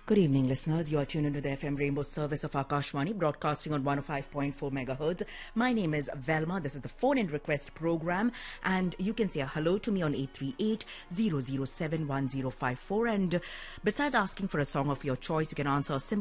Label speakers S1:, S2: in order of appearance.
S1: Good evening, listeners. You are tuned into the FM Rainbow service of Akashvani, broadcasting on 105.4 megahertz. My name is Velma. This is the phone-in request program, and you can say a hello to me on 838-007-1054. And besides asking for a song of your choice, you can answer a simple